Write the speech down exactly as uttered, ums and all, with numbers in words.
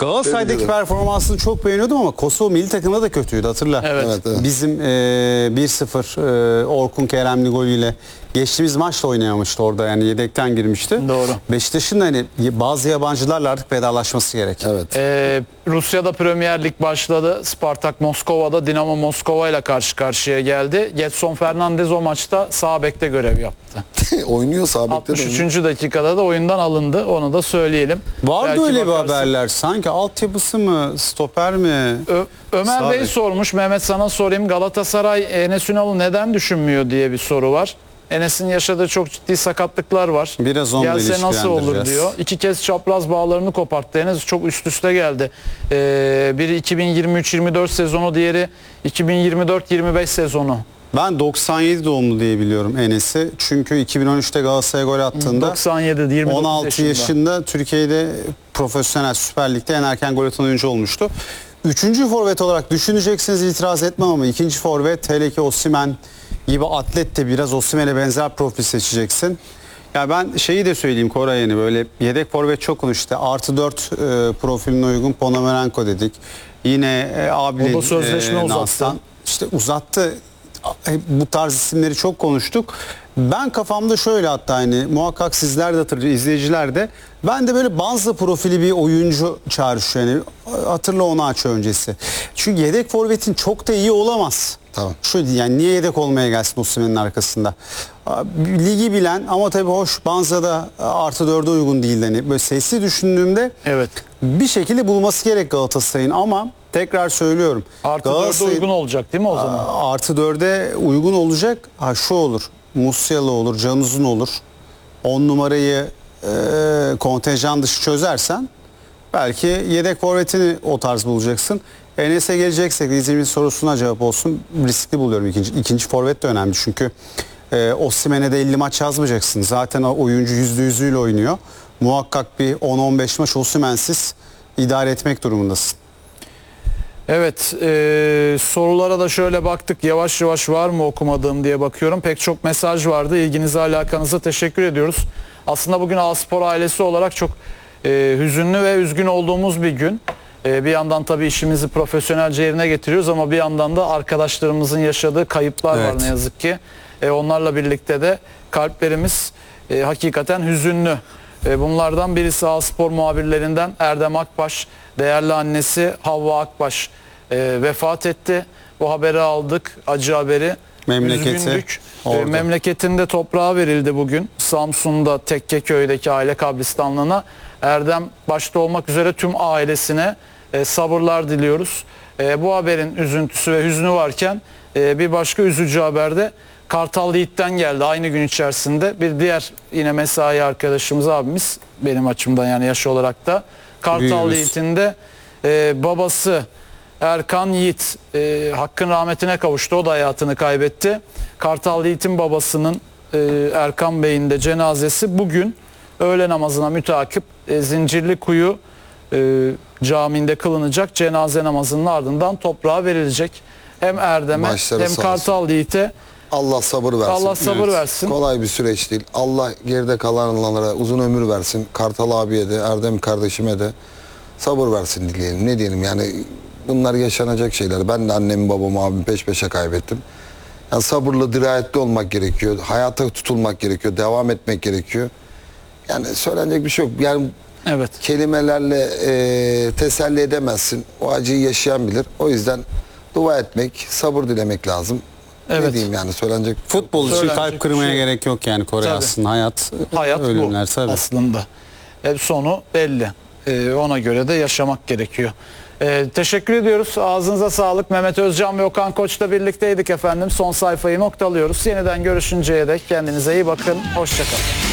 Galatasaray'daki performansını çok beğeniyordum ama Kosova milli takımda da kötüydü, hatırla. Evet. Evet, evet. Bizim e, bir sıfır e, Orkun Keremli golüyle geçtiğimiz maçta oynayamamıştı orada, yani yedekten girmişti. Doğru. Beşiktaş'ın da hani bazı yabancılarla artık vedalaşması gerek. Evet. Ee, Rusya'da Premier Lig başladı. Spartak Moskova'da Dinamo Moskova ile karşı karşıya geldi. Getson Fernandez o maçta sağ bekte görev yaptı. Oynuyor sağ bekte de altmış oynuyor. üçüncü dakikada da oyundan alındı. Onu da söyleyelim. Vardı Belki öyle bir bakarsın. haberler. Sanki altyapısı mı, stoper mi? Ö- Ömer Sağ Bey bek. sormuş. Mehmet sana sorayım. Galatasaray Enes Ünal'ı neden düşünmüyor diye bir soru var. Enes'in yaşadığı çok ciddi sakatlıklar var. Biraz onunla Gelse nasıl olur ilişkilendireceğiz. diyor. İki kez çapraz bağlarını koparttı. Enes çok üst üste geldi. Ee, biri iki bin yirmi üç yirmi dört sezonu, diğeri iki bin yirmi dört yirmi beş sezonu. Ben doksan yedi doğumlu diye biliyorum Enes'i. Çünkü iki bin on üçte Galatasaray'a gol attığında doksan yedi yirmi dokuz on altı yaşında. yaşında Türkiye'de profesyonel Süper Lig'de en erken gol atan oyuncu olmuştu. Üçüncü forvet olarak düşüneceksiniz, itiraz etmem, ama ikinci forvet, hele ki Osimhen gibi atlet de biraz Osimhen'e benzer profil seçeceksin. Ya ben şeyi de söyleyeyim Koray, yani böyle yedek forvet çok konuştu. Artı dört e, profiline uygun Ponomarenko dedik. Yine e, Abil'in O da sözleşme uzattı. Nas'tan işte uzattı. Bu tarz isimleri çok konuştuk. Ben kafamda şöyle, hatta hani muhakkak sizler de hatırlıyor, izleyiciler de, ben de böyle Banza profili bir oyuncu çağrışıyor. Yani hatırla onu aç öncesi. Çünkü yedek forvetin çok da iyi olamaz. Tamam. Şu yani niye yedek olmaya gelsin Osimhen'in arkasında? Ligi bilen ama tabii hoş, Banza'da artı dörde uygun değil. Hani böyle sesli düşündüğümde Evet. bir şekilde bulması gerek Galatasaray'ın, ama tekrar söylüyorum. Artı dörde Galatasaray'ın- uygun olacak değil mi o zaman? Artı dörde uygun olacak. Ha şu olur. Musiala olur, Can Uzun olur. on numarayı e, kontenjan dışı çözersen belki yedek forvetini o tarz bulacaksın. Enes'e geleceksek, izleyicinin sorusuna cevap olsun. Riskli buluyorum ikinci. İkinci forvet de önemli çünkü e, Osimhen'e de elli maç yazmayacaksın. Zaten o oyuncu yüzde yüzüyle oynuyor. Muhakkak bir on on beş maç Osimhen'siz idare etmek durumundasın. Evet, e, sorulara da şöyle baktık, yavaş yavaş var mı okumadığım diye bakıyorum. Pek çok mesaj vardı. İlginize, alakanıza teşekkür ediyoruz. Aslında bugün A-Spor ailesi olarak çok e, hüzünlü ve üzgün olduğumuz bir gün. E, bir yandan tabii işimizi profesyonelce yerine getiriyoruz ama bir yandan da arkadaşlarımızın yaşadığı kayıplar Evet. var ne yazık ki. E, onlarla birlikte de kalplerimiz e, hakikaten hüzünlü. E, bunlardan birisi A-Spor muhabirlerinden Erdem Akbaş, değerli annesi Havva Akbaş e, vefat etti. Bu haberi aldık, acı haberi. Memleketi Üzgündük. E, orada. memleketinde toprağa verildi bugün. Samsun'da Tekkeköy'deki aile kabristanlığına. Erdem başta olmak üzere tüm ailesine e, sabırlar diliyoruz. E, bu haberin üzüntüsü ve hüznü varken e, bir başka üzücü haber de Kartal Yiğit'ten geldi aynı gün içerisinde. Bir diğer yine mesai arkadaşımız, abimiz benim açımdan, yani yaş olarak da Kartal Büyüğümüz. Yiğit'in de e, babası Erkan Yiğit e, hakkın rahmetine kavuştu. O da hayatını kaybetti. Kartal Yiğit'in babasının e, Erkan Bey'in de cenazesi bugün öğle namazına mütakip e, Zincirlikuyu e, Camii'nde kılınacak. Cenaze namazının ardından toprağa verilecek. Hem Erdem'e Başları hem sağ olsun. Kartal Yiğit'e Allah sabır versin. Allah sabır Evet. versin. Kolay bir süreç değil. Allah geride kalanlara uzun ömür versin. Kartal abiye de, Erdem kardeşime de sabır versin dileyelim. Ne diyelim yani, bunlar yaşanacak şeyler. Ben de annemi, babamı, abimi peş peşe kaybettim. Yani sabırlı, dirayetli olmak gerekiyor. Hayata tutulmak gerekiyor. Devam etmek gerekiyor. Yani söylenecek bir şey yok. Yani Evet. kelimelerle e, teselli edemezsin. O acıyı yaşayan bilir. O yüzden dua etmek, sabır dilemek lazım. Evet. Ne diyeyim yani, söylenecek. Futbol için Söylenecek kalp bir kırmaya şey yok. gerek yok yani Kore, Tabii. aslında hayat, Hayat ölümler bu tabii. aslında. E, sonu belli. E, ona göre de yaşamak gerekiyor. E, teşekkür ediyoruz. Ağzınıza sağlık. Mehmet Özcan ve Okan Koç'la birlikteydik efendim. Son sayfayı noktalıyoruz. Yeniden görüşünceye dek kendinize iyi bakın. Hoşçakalın.